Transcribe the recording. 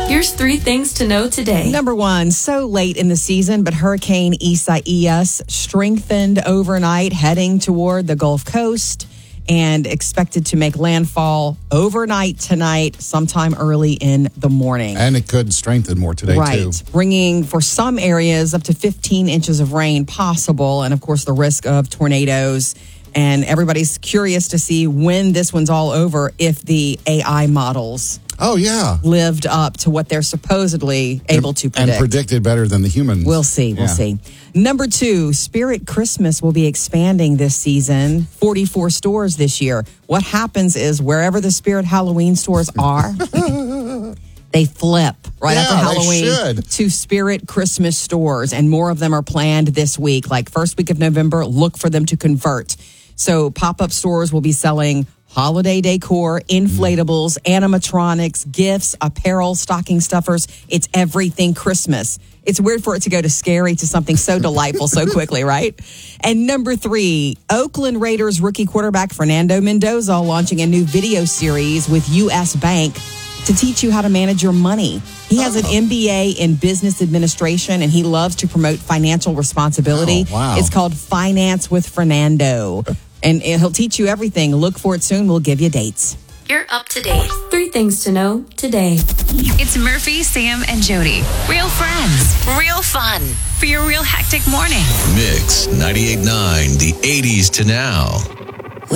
Here's 3 things to know today. Number 1, so late in the season, but Hurricane Isaias strengthened overnight, heading toward the Gulf Coast and expected to make landfall overnight tonight, sometime early in the morning. And it could strengthen more today, too. Bringing, for some areas, up to 15 inches of rain possible, and, of course, the risk of tornadoes. And everybody's curious to see when this one's all over, if the AI models lived up to what they're supposedly able to predict. And predicted better than the humans. We'll see. We'll see. Number 2, Spirit Christmas will be expanding this season. 44 stores this year. What happens is wherever the Spirit Halloween stores are, they flip after Halloween to Spirit Christmas stores. And more of them are planned this week. Like first week of November, look for them to convert. So pop-up stores will be selling holiday decor, inflatables, animatronics, gifts, apparel, stocking stuffers. It's everything Christmas. It's weird for it to go to scary to something so delightful so quickly, right? And number 3, Oakland Raiders rookie quarterback Fernando Mendoza launching a new video series with U.S. Bank to teach you how to manage your money. He has an MBA in business administration, and he loves to promote financial responsibility. Oh, wow. It's called Finance with Fernando. And he'll teach you everything. Look for it soon. We'll give you dates. You're up to date. 3 things to know today. It's Murphy, Sam, and Jody. Real friends, real fun for your real hectic morning. Mix 98.9, the 80s to now.